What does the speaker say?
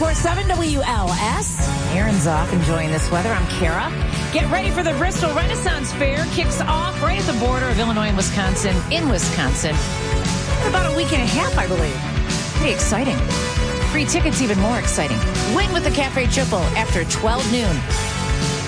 94.7 WLS. Aaron's off enjoying this weather. I'm Kara. Get ready for the Bristol Renaissance Fair. Kicks off right at the border of Illinois and Wisconsin in Wisconsin. In about a week and a half, I believe. Pretty exciting. Free tickets even more exciting. Win with the Cafe Triple after 12 noon.